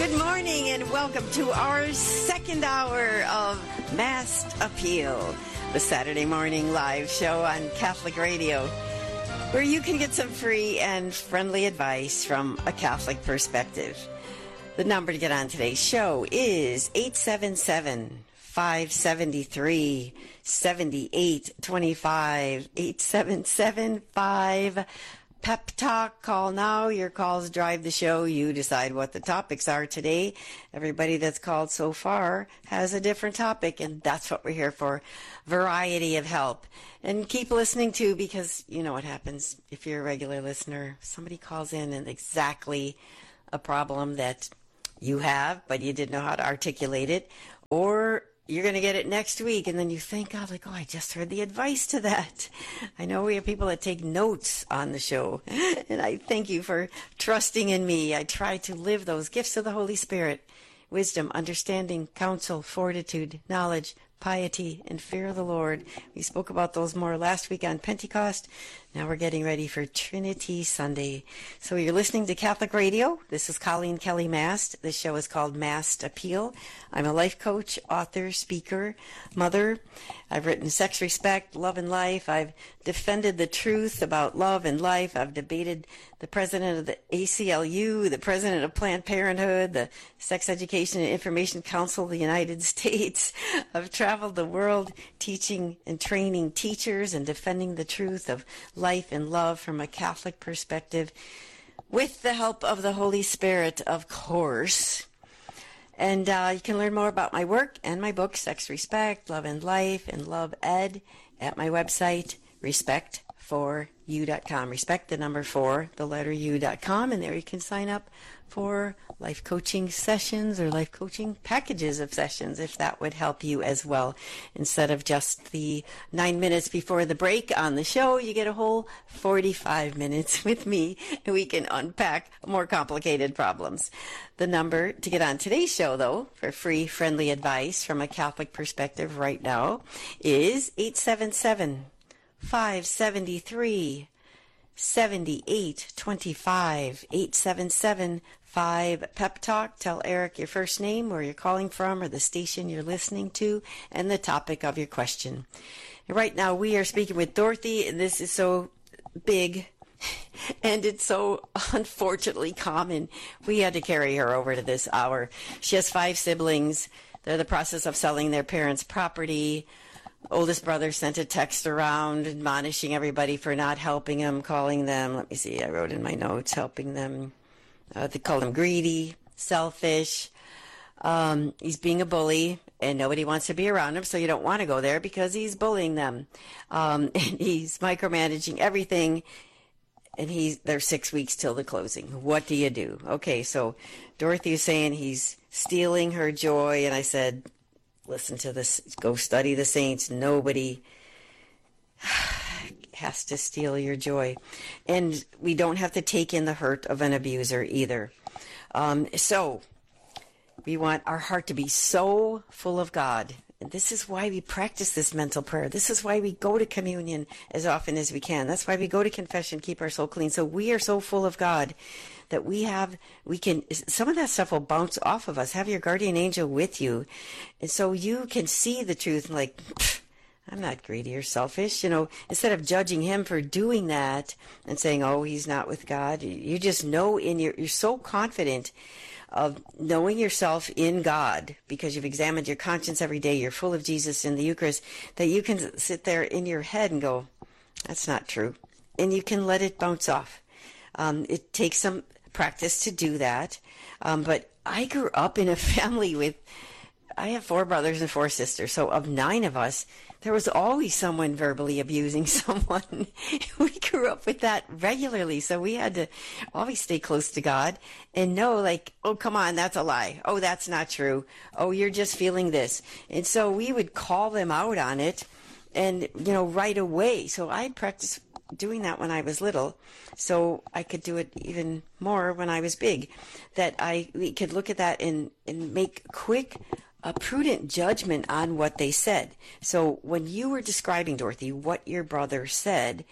Good morning and welcome to our second hour of Mass Appeal, the Saturday morning live show on Catholic Radio, where you can get some free and friendly advice from a Catholic perspective. The number to get on today's show is 877-573-7825, 877-5 Pep Talk. Call now. Your calls drive the show. You decide what the topics are today. Everybody that's called so far has a different topic, and that's what we're here for. Variety of help. And keep listening too, because you know what happens if you're a regular listener. Somebody calls in and exactly a problem that you have, but you didn't know how to articulate it, or you're going to get it next week, and then you thank God, like, oh, I just heard the advice to that. I know we have people that take notes on the show, and I thank you for trusting in me. I try to live those gifts of the Holy Spirit: wisdom, understanding, counsel, fortitude, knowledge, piety, and fear of the Lord. We spoke about those more last week on Pentecost. Now we're getting ready for Trinity Sunday. So you're listening to Catholic Radio. This is Colleen Kelly Mast. This show is called Mass Appeal. I'm a life coach, author, speaker, mother. I've written Sex, Respect, Love and Life. I've defended the truth about love and life. I've debated the president of the ACLU, the president of Planned Parenthood, the Sex Education and Information Council of the United States. I've traveled the world teaching and training teachers and defending the truth of life and love from a Catholic perspective, with the help of the Holy Spirit, of course. And you can learn more about my work and my book, Sex, Respect, Love and Life, and Love Ed, at my website, respect4u.com. Respect, the number 4, the letter u.com, and there you can sign up for life coaching sessions or life coaching packages of sessions, if that would help you as well. Instead of just the 9 minutes before the break on the show, you get a whole 45 minutes with me, and we can unpack more complicated problems. The number to get on today's show, though, for free, friendly advice from a Catholic perspective right now, is 877-573-7825, 877-5 Pep Talk. Tell Eric your first name, where you're calling from, or the station you're listening to, and the topic of your question. And right now we are speaking with Dorothy, and this is so big and it's so unfortunately common. We had to carry her over to this hour. She has 5 siblings. They're in the process of selling their parents' property. Oldest brother sent a text around admonishing everybody for not helping him, calling them, let me see, I wrote in my notes, helping them, they called him greedy, selfish. He's being a bully, and nobody wants to be around him, so you don't want to go there because he's bullying them. And he's micromanaging everything, and there's 6 weeks till the closing. What do you do? Okay, so Dorothy is saying he's stealing her joy, and I said, listen to this, go study the saints. Nobody has to steal your joy. And we don't have to take in the hurt of an abuser either. So we want our heart to be so full of God. And this is why we practice this mental prayer. This is why we go to communion as often as we can. That's why we go to confession, keep our soul clean. So we are so full of God that some of that stuff will bounce off of us. Have your guardian angel with you. And so you can see the truth, like, I'm not greedy or selfish. Instead of judging him for doing that and saying, oh, he's not with God, you just know you're so confident of knowing yourself in God because you've examined your conscience every day. You're full of Jesus in the Eucharist, that you can sit there in your head and go, that's not true. And you can let it bounce off. It takes some practice to do that. But I grew up in a family I have 4 brothers and 4 sisters. So of 9 of us, there was always someone verbally abusing someone. We grew up with that regularly. So we had to always stay close to God and know, like, oh, come on, that's a lie. Oh, that's not true. Oh, you're just feeling this. And so we would call them out on it and, right away. So I practiced doing that when I was little, so I could do it even more when I was big, that we could look at that and make a prudent judgment on what they said. So when you were describing, Dorothy, what your brother said,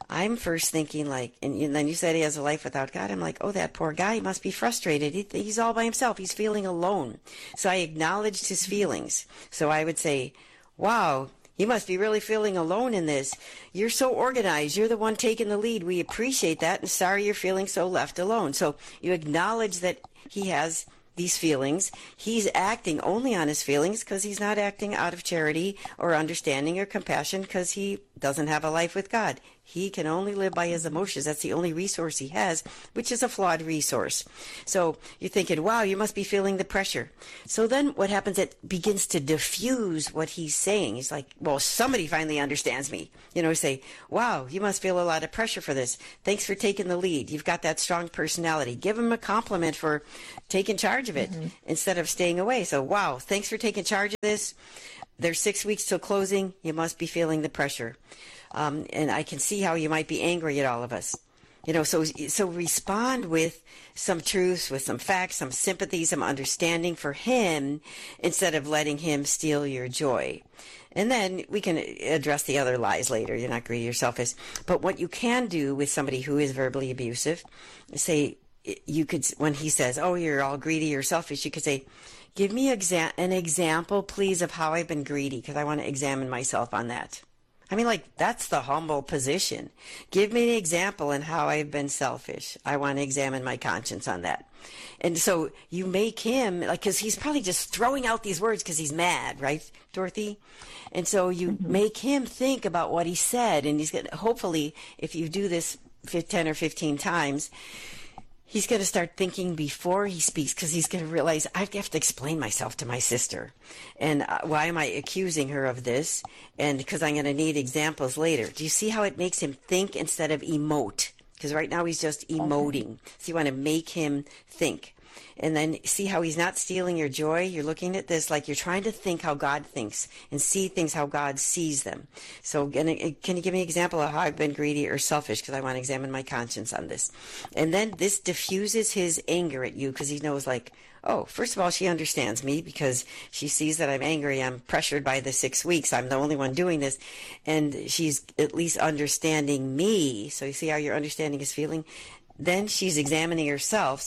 I'm first thinking like, and then you said he has a life without God. I'm like, oh, that poor guy, he must be frustrated. He's all by himself. He's feeling alone. So I acknowledged his feelings. So I would say, wow, you must be really feeling alone in this. You're so organized. You're the one taking the lead. We appreciate that, and sorry you're feeling so left alone. So you acknowledge that he has these feelings. He's acting only on his feelings because he's not acting out of charity or understanding or compassion because he doesn't have a life with God. He can only live by his emotions. That's the only resource he has, which is a flawed resource. So you're thinking, wow, you must be feeling the pressure. So then what happens, it begins to diffuse what he's saying. He's like, well, somebody finally understands me. Say, wow, you must feel a lot of pressure for this. Thanks for taking the lead. You've got that strong personality. Give him a compliment for taking charge of it instead of staying away. So, wow, thanks for taking charge of this. There's 6 weeks till closing. You must be feeling the pressure. And I can see how you might be angry at all of us. So respond with some truths, with some facts, some sympathy, some understanding for him instead of letting him steal your joy. And then we can address the other lies later. You're not greedy or selfish. But what you can do with somebody who is verbally abusive, say, you could, when he says, oh, you're all greedy or selfish, you could say, give me an example, please, of how I've been greedy, because I want to examine myself on that. I mean, that's the humble position. Give me an example in how I've been selfish. I want to examine my conscience on that. And so you make him, because he's probably just throwing out these words because he's mad, right, Dorothy? And so you make him think about what he said, and he's going to, hopefully, if you do this 10 or 15 times, he's going to start thinking before he speaks, because he's going to realize, I have to explain myself to my sister. And why am I accusing her of this? And because I'm going to need examples later. Do you see how it makes him think instead of emote? Because right now he's just emoting. So you want to make him think. And then see how he's not stealing your joy. You're looking at this like you're trying to think how God thinks and see things how God sees them. So can you give me an example of how I've been greedy or selfish, because I want to examine my conscience on this. And then this diffuses his anger at you, because he knows oh, first of all, she understands me because she sees that I'm angry. I'm pressured by the 6 weeks. I'm the only one doing this. And she's at least understanding me. So you see how you're understanding his feeling? Then she's examining herself.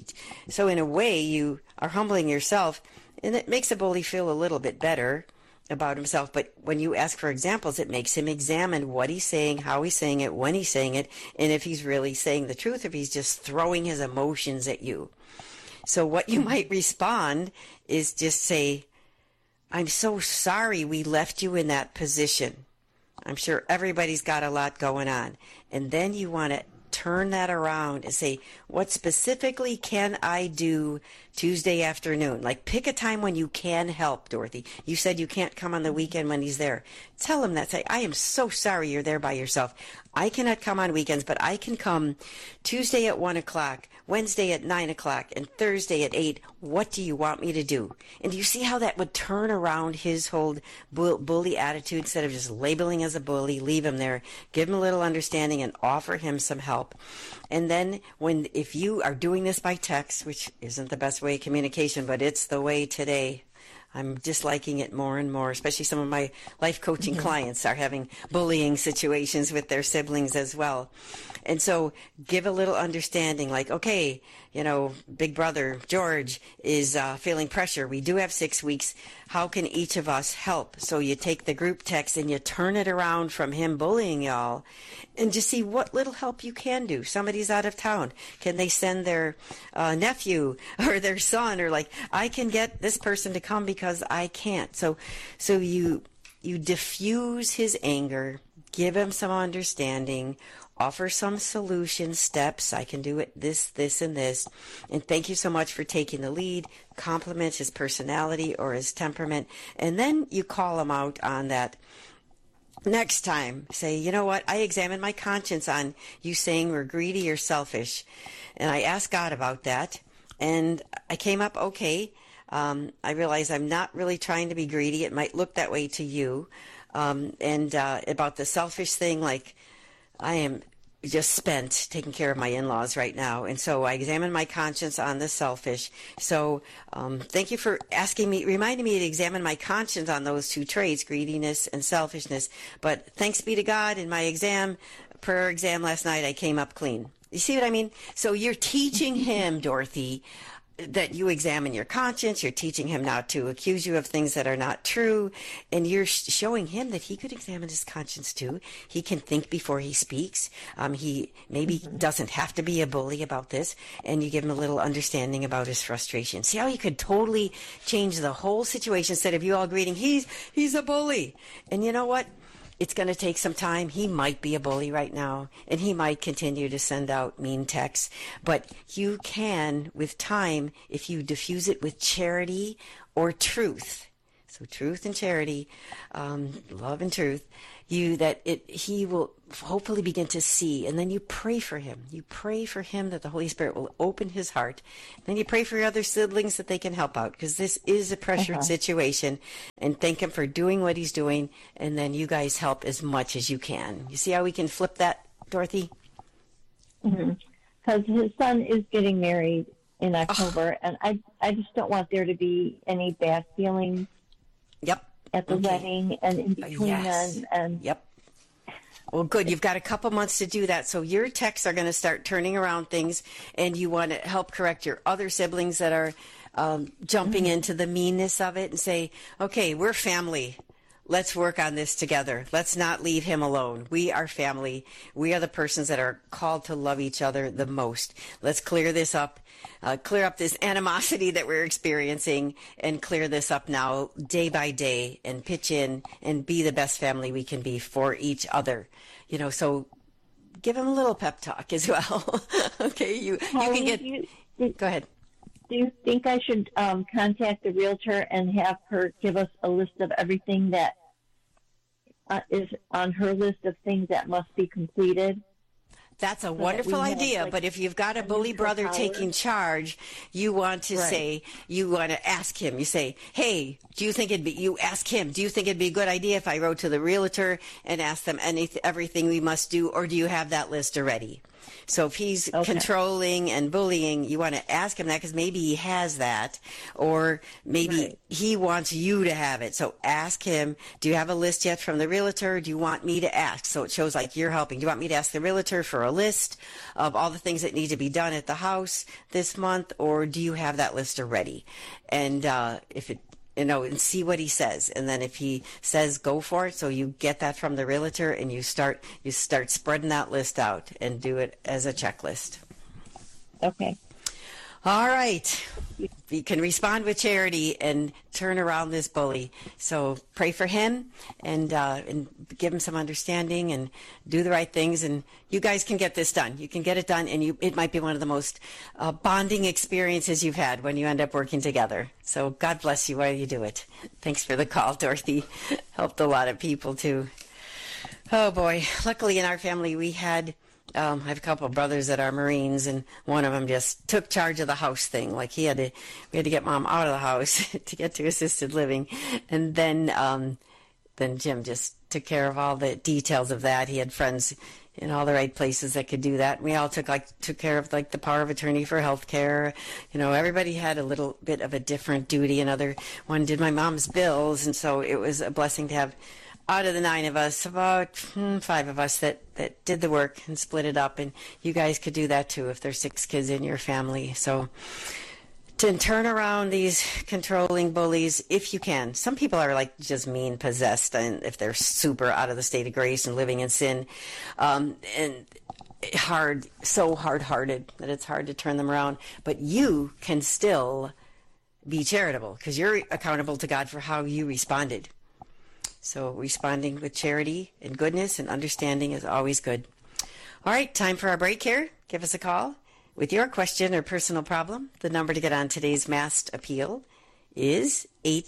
So in a way, you are humbling yourself, and it makes a bully feel a little bit better about himself. But when you ask for examples, it makes him examine what he's saying, how he's saying it, when he's saying it, and if he's really saying the truth, if he's just throwing his emotions at you. So what you might respond is just say, I'm so sorry we left you in that position. I'm sure everybody's got a lot going on. And then you want to turn that around and say, what specifically can I do Tuesday afternoon? Pick a time when you can help, Dorothy. You said you can't come on the weekend when he's there. Tell him that. Say, I am so sorry you're there by yourself. I cannot come on weekends, but I can come Tuesday at 1 o'clock, Wednesday at 9 o'clock, and Thursday at 8. What do you want me to do? And do you see how that would turn around his whole bully attitude? Instead of just labeling as a bully, leave him there, give him a little understanding, and offer him some help. And then if you are doing this by text, which isn't the best way of communication, but it's the way today, I'm disliking it more and more, especially some of my life coaching clients are having bullying situations with their siblings as well. And so give a little understanding, okay, big brother George is feeling pressure. We do have 6 weeks. How can each of us help? So you take the group text and you turn it around from him bullying y'all and just see what little help you can do. Somebody's out of town. Can they send their nephew or their son, or I can get this person to come because I can't. So you diffuse his anger, give him some understanding, offer some solution steps. I can do it, this, and this. And thank you so much for taking the lead. Compliment his personality or his temperament. And then you call him out on that. Next time, say, you know what? I examined my conscience on you saying we're greedy or selfish. And I asked God about that. And I came up okay. I realize I'm not really trying to be greedy. It might look that way to you. And about the selfish thing, I am just spent taking care of my in-laws right now. And so I examine my conscience on the selfish. So thank you for reminding me to examine my conscience on those two traits, greediness and selfishness. But thanks be to God, in my exam, prayer exam last night, I came up clean. You see what I mean? So you're teaching him, Dorothy, that you examine your conscience. You're teaching him not to accuse you of things that are not true. And you're showing him that he could examine his conscience too. He can think before he speaks. He maybe doesn't have to be a bully about this. And you give him a little understanding about his frustration. See how you could totally change the whole situation instead of you all greeting, he's a bully. And you know what? It's going to take some time. He might be a bully right now, and he might continue to send out mean texts. But you can, with time, if you diffuse it with charity or truth. So truth and charity, love and truth. He will hopefully begin to see, and then you pray for him. You pray for him that the Holy Spirit will open his heart. Then you pray for your other siblings that they can help out, because this is a pressured situation. And thank him for doing what he's doing, and then you guys help as much as you can. You see how we can flip that, Dorothy? Because his son is getting married in October, and I just don't want there to be any bad feelings. Yep. At the wedding and in between yes. and Yep. Well, good. You've got a couple months to do that. So your texts are going to start turning around things, and you want to help correct your other siblings that are jumping into the meanness of it and say, okay, we're family. Let's work on this together. Let's not leave him alone. We are family. We are the persons that are called to love each other the most. Let's clear this up. Clear up this animosity that we're experiencing, and clear this up now day by day, and pitch in and be the best family we can be for each other. So give him a little pep talk as well. Okay, you can get. Go ahead. Do you think I should contact the realtor and have her give us a list of everything that is on her list of things that must be completed? That's a wonderful idea, but if you've got a bully brother taking charge, you want to say, you want to ask him. You say, hey, you ask him, do you think it'd be a good idea if I wrote to the realtor and asked them everything we must do, or do you have that list already? So if he's controlling and bullying, you want to ask him that, because maybe he has that, or maybe he wants you to have it. So ask him, do you have a list yet from the realtor? Do you want me to ask? So it shows like you're helping. Do you want me to ask the realtor for a list of all the things that need to be done at the house this month, or do you have that list already? And and see what he says. And then if he says go for it, so you get that from the realtor, and you start spreading that list out and do it as a checklist. Okay. All right. You can respond with charity and turn around this bully. So pray for him and give him some understanding and do the right things. And you guys can get this done. You can get it done, and it might be one of the most bonding experiences you've had when you end up working together. So God bless you while you do it. Thanks for the call, Dorothy. Helped a lot of people too. Oh boy. Luckily in our family we had I have a couple of brothers that are Marines, and one of them just took charge of the house thing. Like we had to get Mom out of the house to get to assisted living, and then Jim just took care of all the details of that. He had friends in all the right places that could do that. We all took care of the power of attorney for health care. Everybody had a little bit of a different duty. Another one did my mom's bills, and so it was a blessing to have, out of the 9 of us, about 5 of us that did the work and split it up. And you guys could do that too if there's 6 kids in your family. So to turn around these controlling bullies, if you can. Some people are just mean possessed, and if they're super out of the state of grace and living in sin, and so hard-hearted that it's hard to turn them around. But you can still be charitable, because you're accountable to God for how you responded. So responding with charity and goodness and understanding is always good. All right, time for our break here. Give us a call with your question or personal problem. The number to get on today's masked appeal is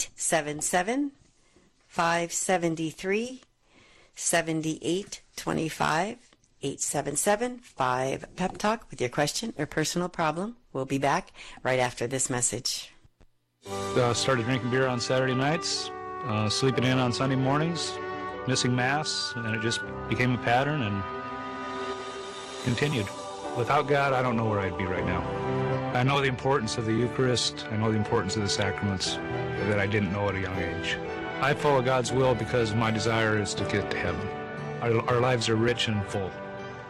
877-573-7825. 877-5-PEP-TALK with your question or personal problem. We'll be back right after this message. Started drinking beer on Saturday nights. Sleeping in on Sunday mornings, missing Mass, and it just became a pattern and continued. Without God, I don't know where I'd be right now. I know the importance of the Eucharist. I know the importance of the sacraments that I didn't know at a young age. I follow God's will because my desire is to get to heaven. Our lives are rich and full.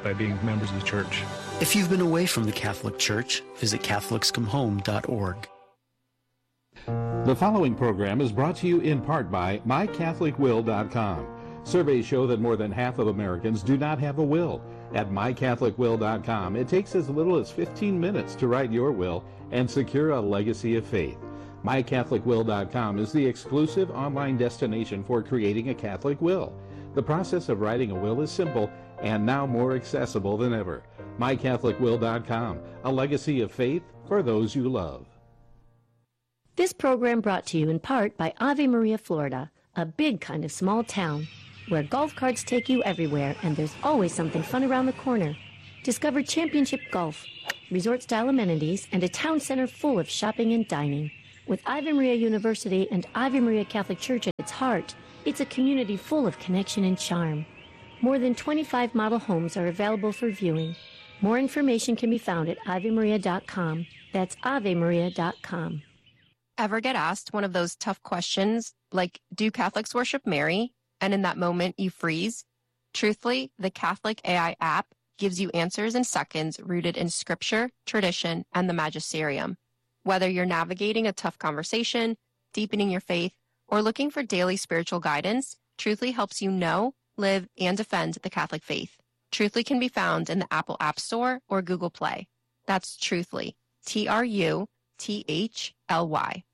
by being members of the church. If you've been away from the Catholic Church, visit catholicscomehome.org. The following program is brought to you in part by mycatholicwill.com. Surveys show that more than half of Americans do not have a will. At mycatholicwill.com, it takes as little as 15 minutes to write your will and secure a legacy of faith. mycatholicwill.com is the exclusive online destination for creating a Catholic will. The process of writing a will is simple and now more accessible than ever. mycatholicwill.com, a legacy of faith for those you love. This program brought to you in part by Ave Maria, Florida, a big kind of small town where golf carts take you everywhere and there's always something fun around the corner. Discover championship golf, resort-style amenities, and a town center full of shopping and dining. With Ave Maria University and Ave Maria Catholic Church at its heart, it's a community full of connection and charm. More than 25 model homes are available for viewing. More information can be found at avemaria.com. That's avemaria.com. Ever get asked one of those tough questions, like, do Catholics worship Mary? And in that moment, you freeze? Truthfully, the Catholic AI app gives you answers in seconds rooted in scripture, tradition, and the magisterium. Whether you're navigating a tough conversation, deepening your faith, or looking for daily spiritual guidance, Truthfully helps you know, live, and defend the Catholic faith. Truthfully can be found in the Apple App Store or Google Play. That's Truthfully, Truthly.